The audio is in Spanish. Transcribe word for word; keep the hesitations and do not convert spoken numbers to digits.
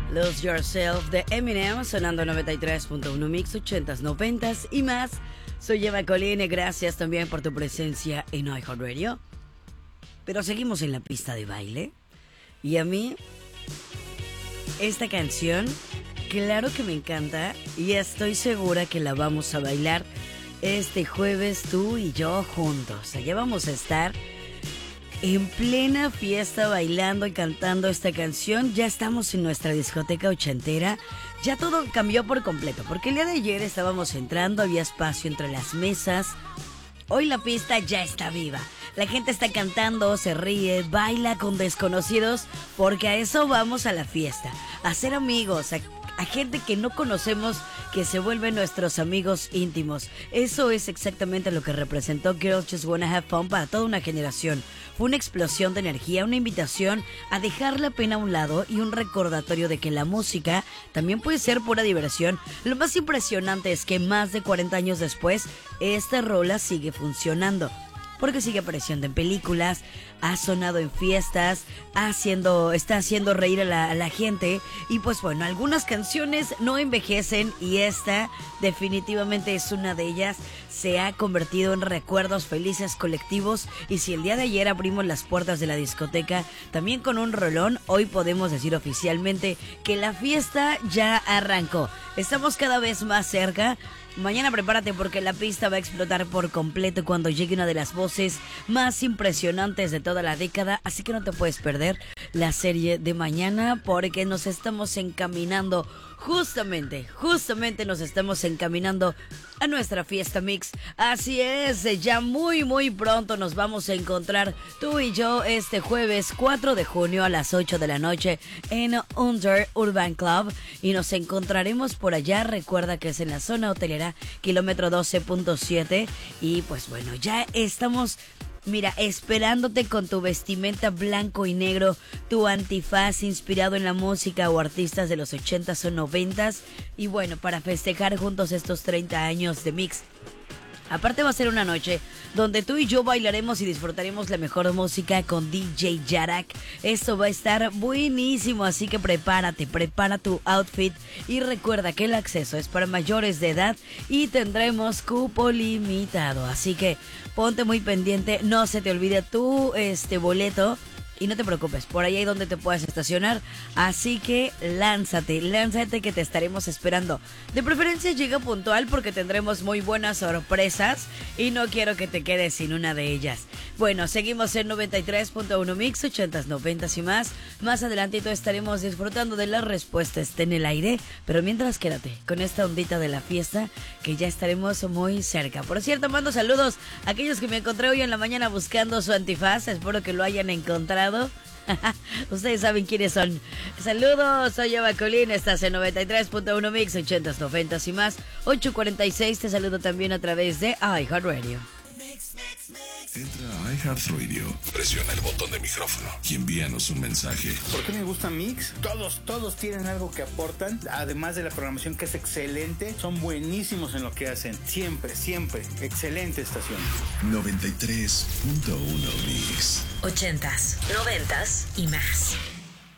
Lose Yourself de Eminem, sonando noventa y tres punto uno Mix, ochentas, noventas y más. Soy Eva Colline, gracias también por tu presencia en iHeartRadio. Pero seguimos en la pista de baile. Y a mí, esta canción, claro que me encanta. Y estoy segura que la vamos a bailar este jueves tú y yo juntos. Allá vamos a estar en plena fiesta bailando y cantando esta canción. Ya estamos en nuestra discoteca ochentera. Ya todo cambió por completo, porque el día de ayer estábamos entrando, había espacio entre las mesas. Hoy la pista ya está viva. La gente está cantando, se ríe, baila con desconocidos, porque a eso vamos a la fiesta. A ser amigos, a, a gente que no conocemos, que se vuelven nuestros amigos íntimos. Eso es exactamente lo que representó Girls Just Wanna Have Fun para toda una generación. Fue una explosión de energía, una invitación a dejar la pena a un lado y un recordatorio de que la música también puede ser pura diversión. Lo más impresionante es que más de cuarenta años después, esta rola sigue funcionando. Porque sigue apareciendo en películas, ha sonado en fiestas, haciendo, está haciendo reír a la, a la gente. Y pues bueno, algunas canciones no envejecen y esta definitivamente es una de ellas. Se ha convertido en recuerdos felices colectivos. Y si el día de ayer abrimos las puertas de la discoteca también con un rolón, hoy podemos decir oficialmente que la fiesta ya arrancó. Estamos cada vez más cerca. Mañana prepárate porque la pista va a explotar por completo cuando llegue una de las voces más impresionantes de toda la década. Así que no te puedes perder la serie de mañana porque nos estamos encaminando, justamente, justamente nos estamos encaminando a nuestra fiesta mix. Así es, ya muy muy pronto nos vamos a encontrar tú y yo este jueves cuatro de junio a las ocho de la noche en Under Urban Club y nos encontraremos por allá. Recuerda que es en la zona hotelera kilómetro doce punto siete y pues bueno, ya estamos, mira, esperándote con tu vestimenta blanco y negro, tu antifaz inspirado en la música o artistas de los ochentas o noventas. Y bueno, para festejar juntos estos treinta años de Mix. Aparte va a ser una noche donde tú y yo bailaremos y disfrutaremos la mejor música con D J Yarak. Esto va a estar buenísimo, así que prepárate, prepara tu outfit y recuerda que el acceso es para mayores de edad y tendremos cupo limitado. Así que ponte muy pendiente, no se te olvide tu este boleto. Y no te preocupes, por ahí hay donde te puedas estacionar. Así que lánzate, lánzate que te estaremos esperando. De preferencia llega puntual porque tendremos muy buenas sorpresas y no quiero que te quedes sin una de ellas. Bueno, seguimos en noventa y tres punto uno Mix, ochentas, noventas y más. Más adelantito estaremos disfrutando de la respuesta esté en el aire. Pero mientras quédate con esta ondita de la fiesta que ya estaremos muy cerca. Por cierto, mando saludos a aquellos que me encontré hoy en la mañana buscando su antifaz. Espero que lo hayan encontrado. Ustedes saben quiénes son. Saludos, soy Eva Colline, estás en noventa y tres punto uno Mix, ochentas, noventas y más. Ocho cuarenta y seis, te saludo también a través de iHeartRadio. Entra a iHeartRadio, presiona el botón de micrófono y envíanos un mensaje. ¿Por qué me gusta Mix? Todos, todos tienen algo que aportan, además de la programación que es excelente, son buenísimos en lo que hacen. Siempre, siempre, excelente estación. noventa y tres punto uno Mix. Ochentas, noventas y más.